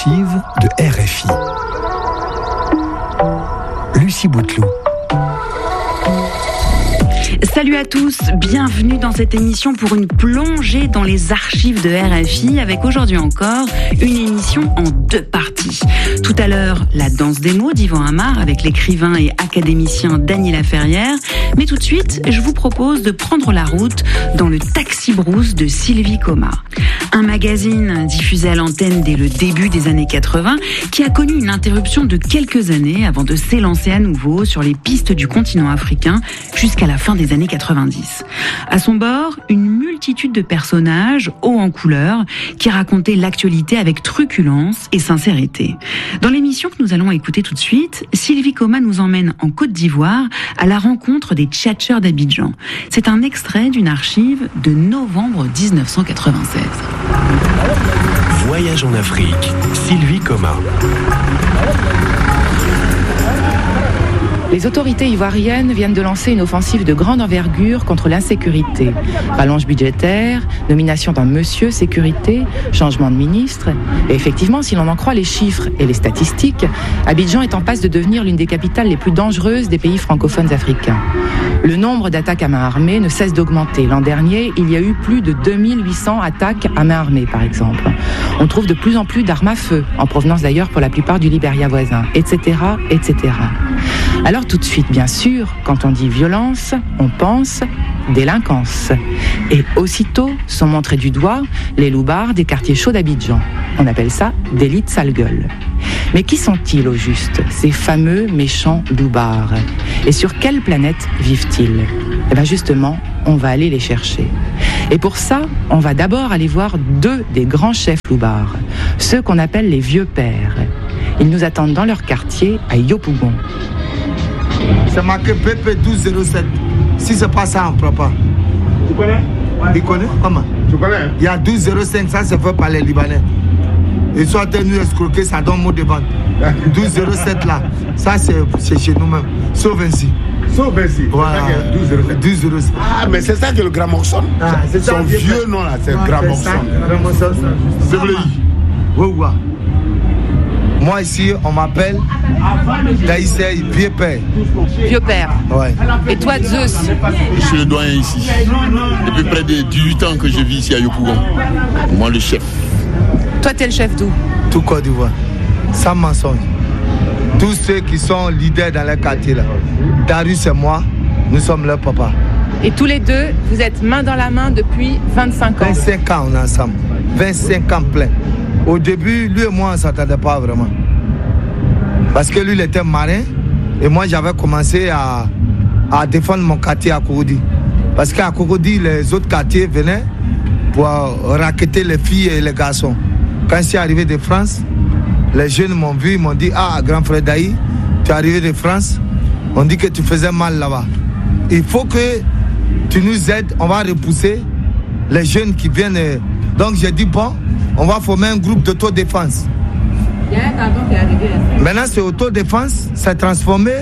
de RFI. Lucie Bouteloup. Salut à tous, bienvenue dans cette émission pour une plongée dans les archives de RFI avec aujourd'hui encore une émission en 2 parties. Tout à l'heure, la danse des mots d'Yvan Amar avec l'écrivain et académicien Dany Laferrière. Mais tout de suite, je vous propose de prendre la route dans le Taxi Brousse de Sylvie Coma. Un magazine diffusé à l'antenne dès le début des années 80 qui a connu une interruption de quelques années avant de s'élancer à nouveau sur les pistes du continent africain jusqu'à la fin des années 90. À son bord, une multitude de personnages hauts en couleur qui racontaient l'actualité avec truculence et sincérité. Dans l'émission que nous allons écouter tout de suite, Sylvie Coma nous emmène en Côte d'Ivoire à la rencontre des tchatcheurs d'Abidjan. C'est un extrait d'une archive de novembre 1996. Voyage en Afrique, Sylvie Coma. Les autorités ivoiriennes viennent de lancer une offensive de grande envergure contre l'insécurité. Rallonge budgétaire, nomination d'un monsieur sécurité, changement de ministre. Et effectivement, si l'on en croit les chiffres et les statistiques, Abidjan est en passe de devenir l'une des capitales les plus dangereuses des pays francophones africains. Le nombre d'attaques à main armée ne cesse d'augmenter. L'an dernier, il y a eu plus de 2800 attaques à main armée, par exemple. On trouve de plus en plus d'armes à feu, en provenance d'ailleurs pour la plupart du Libéria voisin, etc., etc. Alors tout de suite, bien sûr, quand on dit violence, on pense délinquance. Et aussitôt sont montrés du doigt les loupards des quartiers chauds d'Abidjan. On appelle ça d'élite sale gueule. Mais qui sont-ils au juste, ces fameux méchants loupards? Et sur quelle planète vivent-ils? Eh bien justement, on va aller les chercher. Et pour ça, on va d'abord aller voir 2 des grands chefs loupards, ceux qu'on appelle les vieux pères. Ils nous attendent dans leur quartier à Yopougon. C'est marqué PP 1207. Si c'est pas ça, on ne prend pas. Tu connais? Ouais. Il connaît? Comment? Tu connais? Il y a 1205, ça c'est fait par les Libanais. Ils sont nous escroquer, ça donne mot de vente. 1207 là, ça c'est chez nous-mêmes. Sauf ainsi. Sauf ainsi. Voilà. 1207. Ah, mais c'est ça que le gramoxone. Ah, c'est ça. Son vieux nom là, c'est gramoxone. C'est vrai. Oui. Moi ici, on m'appelle Taïsei, vieux père. Vieux père. Ouais. Et toi, Zeus? Je suis le doyen ici. Depuis près de 18 ans que je vis ici à Yopougon. Moi, le chef. Toi, t'es le chef d'où? Tout Côte d'Ivoire. Sans mensonge. Tous ceux qui sont leaders dans les quartiers là. Darius et moi, nous sommes leurs papas. Et tous les 2, vous êtes main dans la main depuis 25 ans. 25 ans on est ensemble. 25 ans plein. Au début, lui et moi, on ne s'entendait pas vraiment. Parce que lui, il était marin. Et moi, j'avais commencé à défendre mon quartier à Cocody. Parce qu'à Cocody, les autres quartiers venaient pour racketter les filles et les garçons. Quand je suis arrivé de France, les jeunes m'ont vu, ils m'ont dit « Ah, grand frère Daï, tu es arrivé de France, on dit que tu faisais mal là-bas. Il faut que tu nous aides, on va repousser les jeunes qui viennent. » Donc j'ai dit « Bon, on va former un groupe d'autodéfense. » Maintenant, c'est autodéfense, c'est transformé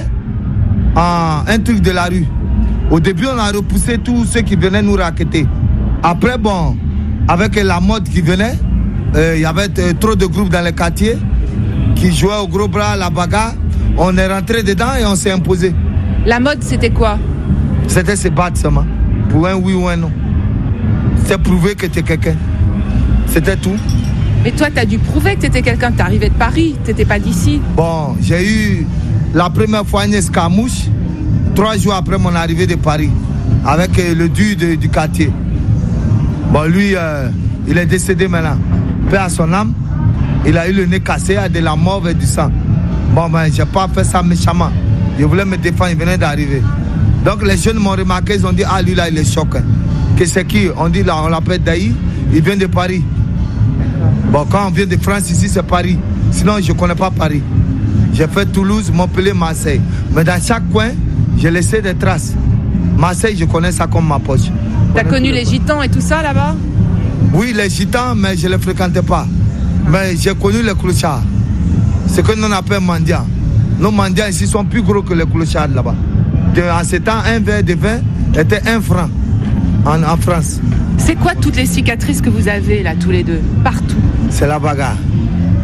en un truc de la rue. Au début, on a repoussé tous ceux qui venaient nous racketter. Après, bon, avec la mode qui venait, il y avait trop de groupes dans les quartiers qui jouaient au gros bras, la bagarre. On est rentré dedans et on s'est imposé. La mode, c'était quoi? C'était se battre seulement. Pour un oui ou un non. C'est prouver que tu es quelqu'un. C'était tout. Mais toi, t'as dû prouver que t'étais quelqu'un. T'es arrivé de Paris, t'étais pas d'ici. Bon, j'ai eu la première fois une escarmouche 3 jours après mon arrivée de Paris avec le dieu du quartier. Bon, lui, il est décédé maintenant. Paix à son âme. Il a eu le nez cassé, a de la mort et du sang. Bon, ben, j'ai pas fait ça méchamment. Je voulais me défendre, il venait d'arriver. Donc les jeunes m'ont remarqué, ils ont dit, ah lui là, il est choqué. Que c'est qui? On dit là, on l'appelle Daï, il vient de Paris. Bon, quand on vient de France, ici c'est Paris. Sinon, je ne connais pas Paris. J'ai fait Toulouse, Montpellier, Marseille. Mais dans chaque coin, j'ai laissé des traces. Marseille, je connais ça comme ma poche. T'as connu les gitans et tout ça là-bas? Oui, les gitans, mais je ne les fréquentais pas. Mais j'ai connu les clochards. Ce que nous appelle mendiants. Nos mendiants ici sont plus gros que les clochards là-bas. En ce temps, un verre de vin était 1 franc en France. C'est quoi toutes les cicatrices que vous avez là, tous les 2, partout? C'est la bagarre.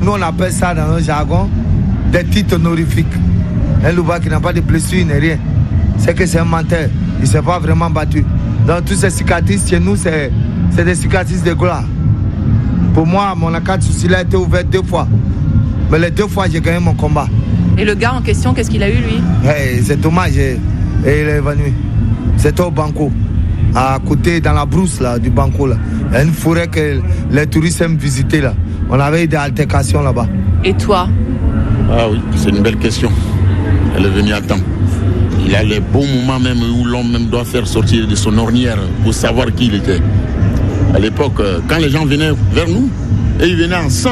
Nous, on appelle ça dans notre jargon des titres honorifiques. Un loubar qui n'a pas de blessure, ni rien. C'est que c'est un menteur. Il ne s'est pas vraiment battu. Donc, toutes ces cicatrices, chez nous, c'est des cicatrices de gloire. Pour moi, mon acte souci-là a été ouvert 2 fois. Mais les 2 fois, j'ai gagné mon combat. Et le gars en question, qu'est-ce qu'il a eu, lui? C'est dommage. Et il est venu. C'était au Banco. À côté, dans la brousse là, du Banco. Là. Il y a une forêt que les touristes aiment visiter. Là. On avait eu des altercations là-bas. Et toi? Ah oui, c'est une belle question. Elle est venue à temps. Il y a les bons moments même où l'homme même doit faire sortir de son ornière pour savoir qui il était. À l'époque, quand les gens venaient vers nous, et ils venaient en 100,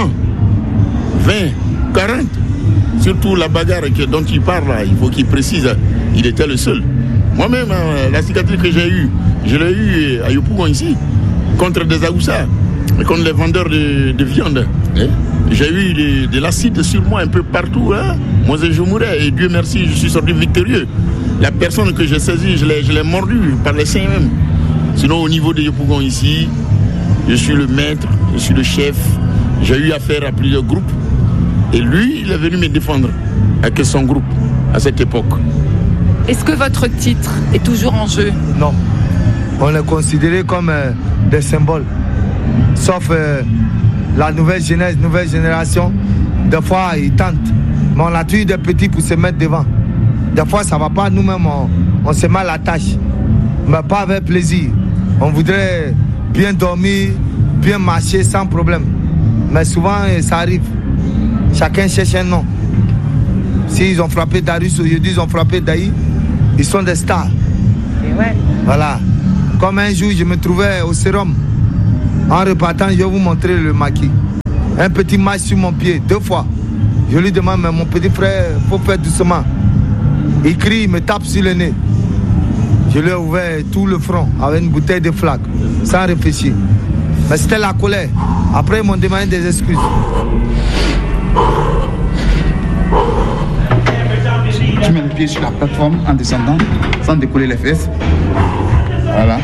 20, 40, surtout la bagarre dont il parle, là, il faut qu'il précise, il était le seul. Moi-même, la cicatrice que j'ai eue, je l'ai eue à Yopougon ici, contre des Aoussa, contre les vendeurs de viande. J'ai eu de l'acide sur moi un peu partout. Moi, je mourais et Dieu merci, je suis sorti victorieux. La personne que j'ai saisie, je l'ai mordu par les seins même. Sinon, au niveau de Yopougon ici, je suis le maître, je suis le chef. J'ai eu affaire à plusieurs groupes. Et lui, il est venu me défendre avec son groupe à cette époque. Est-ce que votre titre est toujours en jeu? Non. On est considéré comme des symboles. Sauf la nouvelle jeunesse, nouvelle génération. Des fois, ils tentent. Mais on a tué des petits pour se mettre devant. Des fois, ça ne va pas. Nous-mêmes, on se met à la tâche. Mais pas avec plaisir. On voudrait bien dormir, bien marcher sans problème. Mais souvent, ça arrive. Chacun cherche un nom. S'ils ont frappé Darius aujourd'hui, ils ont frappé Daï, ils sont des stars. Et ouais. Voilà. Comme un jour, je me trouvais au sérum. En repartant, je vais vous montrer le maquis. Un petit match sur mon pied, 2 fois. Je lui demande, mais mon petit frère, il faut faire doucement. Il crie, il me tape sur le nez. Je lui ai ouvert tout le front avec une bouteille de flaque, sans réfléchir. Mais c'était la colère. Après, ils m'ont demandé des excuses. Tu mets le pied sur la plateforme en descendant, sans décoller les fesses. Voilà.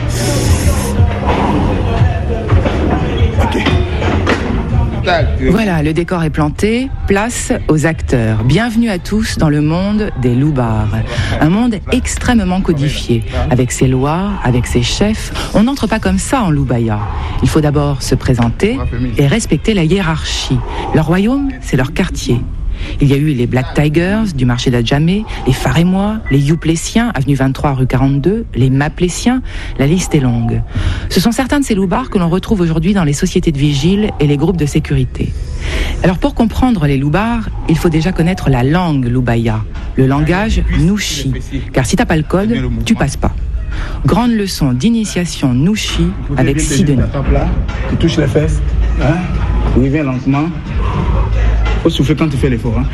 Ok. Voilà, le décor est planté, place aux acteurs. Bienvenue à tous dans le monde des loubards. Un monde extrêmement codifié, avec ses lois, avec ses chefs. On n'entre pas comme ça en Loubaya. Il faut d'abord se présenter et respecter la hiérarchie. Leur royaume, c'est leur quartier. Il y a eu les Black Tigers du marché d'Adjamé, les Farémois, les Youpléciens, avenue 23 rue 42, les Mapléciens, la liste est longue. Ce sont certains de ces loubards que l'on retrouve aujourd'hui dans les sociétés de vigile et les groupes de sécurité. Alors pour comprendre les loubards, il faut déjà connaître la langue loubaya, le langage nouchi, car si t'as pas le code, tu passes pas. Grande leçon d'initiation nouchi avec Sidonie. Tu touches les fesses, hein? Oui, viens lentement. Faut souffler quand tu fais l'effort. Hein.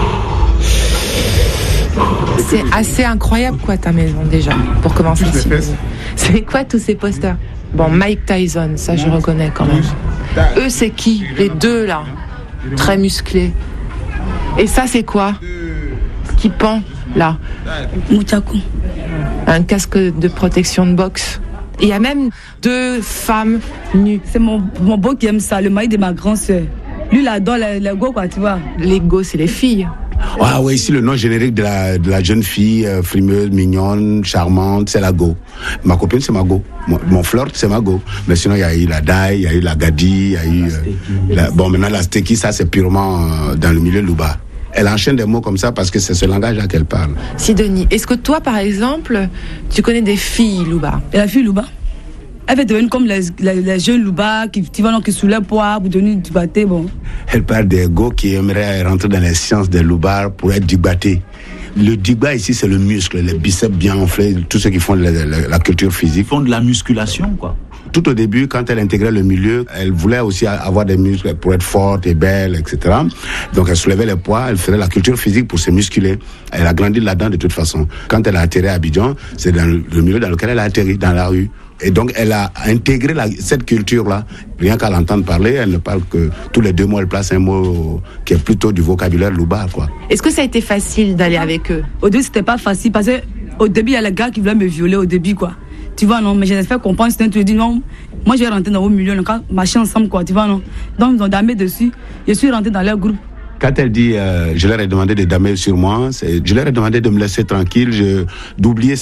C'est assez incroyable quoi ta maison déjà, pour commencer. C'est quoi tous ces posters? Bon, Mike Tyson, ça je reconnais quand même. Eux c'est qui? Les deux là, très musclés. Et ça c'est quoi? Ce qui pend là? Mouchakou. Un casque de protection de boxe. Il y a même 2 femmes nues. C'est mon beau qui aime ça, le mari de ma grande sœur. Lui, il adore les go, quoi, tu vois. Les go, c'est les filles. Ah ouais, ici le nom générique de la jeune fille, frimeuse, mignonne, charmante, c'est la go. Ma copine, c'est ma go. Mon flirt, c'est ma go. Mais sinon, il y a eu la Daï, il y a eu la Gadi, il y a eu... bon, maintenant, la Steki, ça, c'est purement dans le milieu louba. Elle enchaîne des mots comme ça parce que c'est ce langage-là qu'elle parle. Sidonie, est-ce que toi, par exemple, tu connais des filles louba? Et la fille louba? Elle veut devenir comme les jeunes louba qui vont qui sous leur poids pour devenir du baté, bon. Elle parle des go qui aimeraient rentrer dans les sciences des loubards pour être du baté. Le digba ici, c'est le muscle, les biceps bien enflés, tous ceux qui font la culture physique. Ils font de la musculation, quoi. Tout au début, quand elle intégrait le milieu, elle voulait aussi avoir des muscles pour être forte et belle, etc. Donc elle soulevait les poids, elle faisait la culture physique pour se musculer. Elle a grandi là-dedans de toute façon. Quand elle a atterri à Abidjan, c'est dans le milieu dans lequel elle a atterri, dans la rue. Et donc, elle a intégré cette culture-là. Rien qu'à l'entendre parler, elle ne parle que tous les 2 mots, elle place un mot qui est plutôt du vocabulaire loubar, quoi. Est-ce que ça a été facile d'aller avec eux? Au début, c'était pas facile parce qu'au début, il y a les gars qui voulaient me violer au début, quoi. Tu vois, non, mais j'ai fait comprendre, c'est un truc, je dis non, moi je vais rentrer dans vos milieux, on va marcher ensemble, quoi, tu vois, non. Donc ils ont damé dessus, je suis rentré dans leur groupe. Quand elle dit, je leur ai demandé de damer sur moi, je leur ai demandé de me laisser tranquille, d'oublier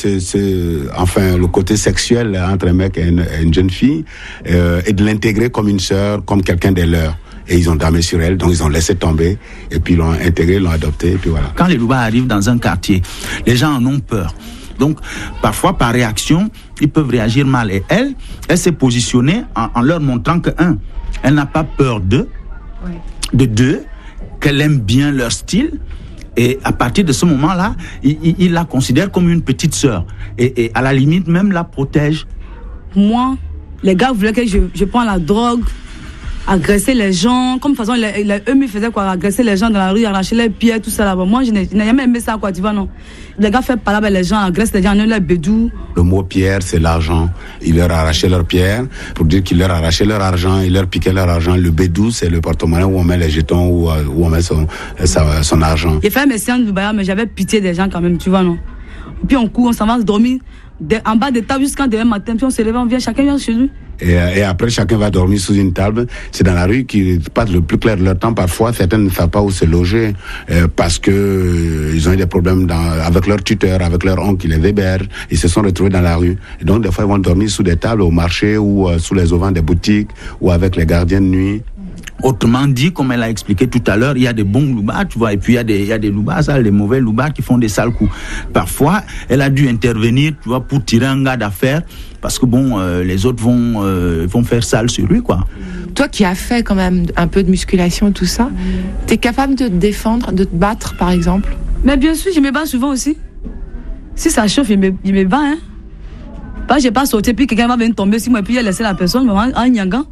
le côté sexuel entre un mec et une jeune fille, et de l'intégrer comme une sœur, comme quelqu'un des leurs. Et ils ont damé sur elle, donc ils ont laissé tomber, et puis ils l'ont intégré, l'ont adopté, et puis voilà. Quand les Louba arrivent dans un quartier, les gens en ont peur. Donc, parfois, par réaction, ils peuvent réagir mal. Et elle s'est positionnée en leur montrant que, elle n'a pas peur d'eux, de deux, qu'elle aime bien leur style. Et à partir de ce moment-là, il la considère comme une petite sœur. Et à la limite, même la protège. Moi, les gars voulaient que je prenne la drogue, agresser les gens, comme de toute façon, eux me faisaient quoi, agresser les gens dans la rue, arracher les pieds, tout ça là-bas. Moi, je n'ai jamais aimé ça, quoi, tu vois, non. Les gars font parler avec les gens, agressent les gens, on leur bédou. Le mot pierre, c'est l'argent. Il leur arrachait leurs pierres pour dire qu'il leur arrachait leur argent, il leur piquait leur argent. Le bédou, c'est le porte-monnaie où on met les jetons, où on met son argent. J'ai fait mes séances de Dubaï, mais j'avais pitié des gens quand même, tu vois, non. Et puis on court, on s'en va se dormir en bas des tables jusqu'à demain matin, puis on se lève, on vient, chacun vient chez lui. Et après, chacun va dormir sous une table. C'est dans la rue qu'ils passent le plus clair de leur temps. Parfois, certains ne savent pas où se loger parce que ils ont eu des problèmes avec leur tuteur, avec leur oncle qui les héberge. Ils se sont retrouvés dans la rue. Et donc, des fois, ils vont dormir sous des tables au marché ou sous les auvents des boutiques ou avec les gardiens de nuit. Autrement dit, comme elle a expliqué tout à l'heure, il y a des bons loubas, tu vois, et puis il y a des loubas, les mauvais loubas qui font des sales coups. Parfois, elle a dû intervenir, tu vois, pour tirer un gars d'affaire, parce que bon, les autres vont faire sale sur lui, quoi. Toi qui as fait quand même un peu de musculation et tout ça, t'es capable de te défendre, de te battre, par exemple? Mais bien sûr, je me bats souvent aussi. Si ça chauffe, il me bat, hein. Pas, j'ai pas sauté, puis quelqu'un va venir tomber sur moi, et puis il a laissé la personne, mais en nyanga.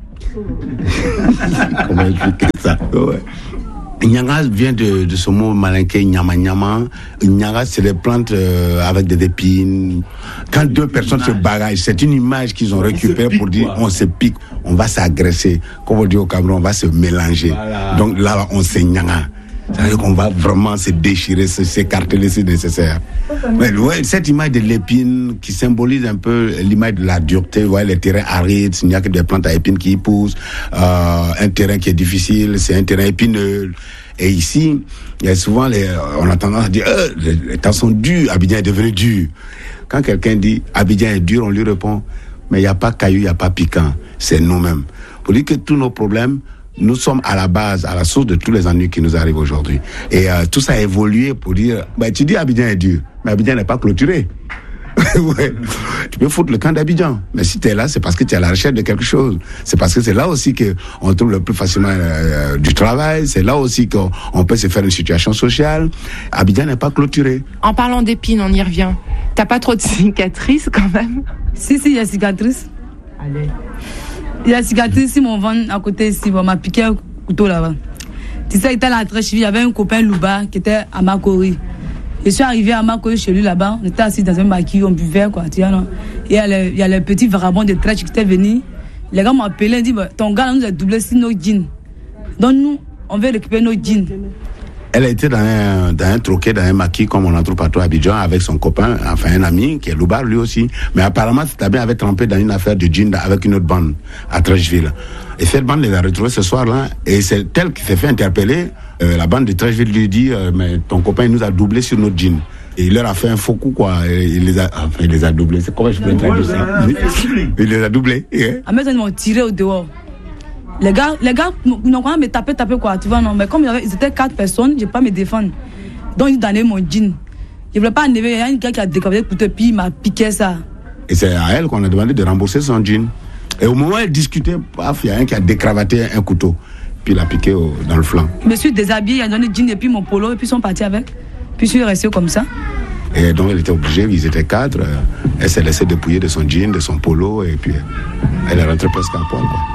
Comment expliquer ça? Ouais. Nyanga vient de ce mot malinqué, nyama nyama. Nyanga, c'est des plantes avec des épines. Quand deux personnes se bagarrent, c'est une image qu'ils ont récupérée pour dire on se pique, on va s'agresser. Comme on dit au Cameroun, on va se mélanger. Voilà. Donc là, on se nyanga. C'est-à-dire qu'on va vraiment se déchirer, s'écarteler si nécessaire. Mais ouais, cette image de l'épine qui symbolise un peu l'image de la dureté, ouais, les terrains arides, il n'y a que des plantes à épines qui y poussent, un terrain qui est difficile, c'est un terrain épineux. Et ici, il y a souvent on a tendance à dire les temps sont durs, Abidjan est devenu dur. Quand quelqu'un dit Abidjan est dur, on lui répond mais il n'y a pas caillou, il n'y a pas piquant, c'est nous-mêmes. Pour dire que tous nos problèmes, nous sommes à la base, à la source de tous les ennuis qui nous arrivent aujourd'hui. Et tout ça a évolué pour dire, tu dis Abidjan est dur, mais Abidjan n'est pas clôturé. Ouais. Tu peux foutre le camp d'Abidjan, mais si tu es là, c'est parce que tu es à la recherche de quelque chose. C'est parce que c'est là aussi qu'on trouve le plus facilement du travail, c'est là aussi qu'on peut se faire une situation sociale. Abidjan n'est pas clôturé. En parlant d'épines, on y revient. T'as pas trop de cicatrices quand même? Si, il y a cicatrices. Allez. Il y a cicatrice ici, mon ventre à côté ici, on m'a piqué un couteau là-bas. Tu sais, il était là très cheville, il y avait un copain Louba qui était à Makori. Je suis arrivé à Makori chez lui là-bas, on était assis dans un maquis, on buvait quoi, tu vois, non? Et il y a le petit vagabond de Trèche qui était venu. Les gars m'ont appelé, ils dit ton gars nous a doublé sur nos jeans. Donc nous, on veut récupérer nos jeans. Elle a été dans un troquet, dans un maquis, comme on en trouve partout à Abidjan, avec son copain, enfin un ami, qui est Loubar lui aussi. Mais apparemment, Tabien avait trempé dans une affaire de jeans avec une autre bande à Trècheville. Et cette bande les a retrouvés ce soir-là, et c'est elle qui s'est fait interpeller. La bande de Trècheville lui dit, mais ton copain il nous a doublé sur notre jeans. Et il leur a fait un faux coup, quoi. Et il les a doublés. C'est comment je peux traduire ça? Il les a doublés. À mesure, ils m'ont tiré au dehors. Les gars, ils n'ont pas me taper quoi, tu vois, non. Mais comme ils étaient 4 personnes, je ne vais pas me défendre. Donc, ils donnaient mon jean. Je ne voulais pas enlever. Il y a un gars qui a décapité le couteau, puis il m'a piqué ça. Et c'est à elle qu'on a demandé de rembourser son jean. Et au moment où elle discutait, paf, il y a un qui a décravaté un couteau, puis il a piqué dans le flanc. Je me suis déshabillé, il a donné le jean et puis mon polo, et puis ils sont partis avec. Puis je suis resté comme ça. Et donc, elle était obligée, ils étaient 4. Elle s'est laissée dépouiller de son jean, de son polo, et puis elle est rentrée presque à poil, quoi.